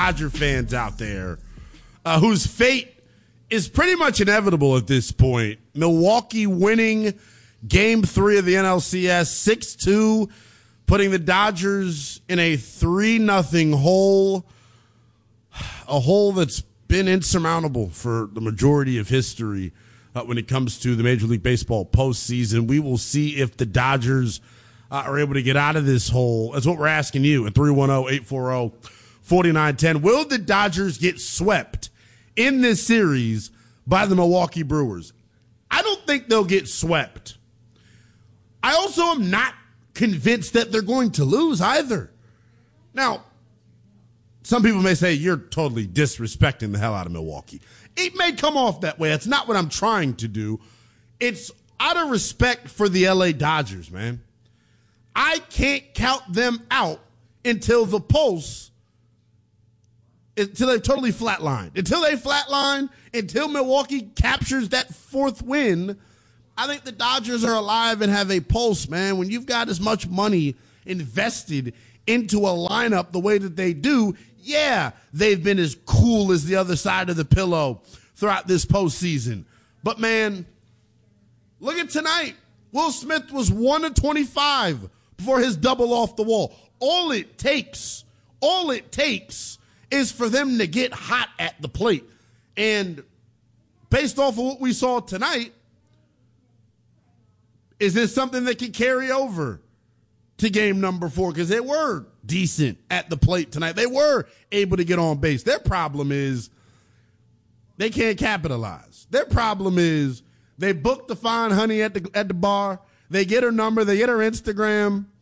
Dodger fans out there whose fate is pretty much inevitable at this point. Milwaukee winning Game 3 of the NLCS 6-2, putting the Dodgers in a 3-0 hole, a hole that's been insurmountable for the majority of history when it comes to the Major League Baseball postseason. We will see if the Dodgers are able to get out of this hole. That's what we're asking you at 310-840-4910. Will the Dodgers get swept in this series by the Milwaukee Brewers? I don't think they'll get swept. I also am not convinced that they're going to lose either. Now, some people may say you're totally disrespecting the hell out of Milwaukee. It may come off that way. That's not what I'm trying to do. It's out of respect for the LA Dodgers, man. I can't count them out until the pulse, until they've totally flatlined. Until they flatline, until Milwaukee captures that fourth win, I think the Dodgers are alive and have a pulse, man. When you've got as much money invested into a lineup the way that they do, yeah, they've been as cool as the other side of the pillow throughout this postseason. But, man, look at tonight. Will Smith was 1-25 before his double off the wall. All it takes is for them to get hot at the plate. And based off of what we saw tonight, is this something that can carry over to game number 4? Because they were decent at the plate tonight. They were able to get on base. Their problem is they can't capitalize. Their problem is they booked the fine honey at the bar. They get her number. They get her Instagram.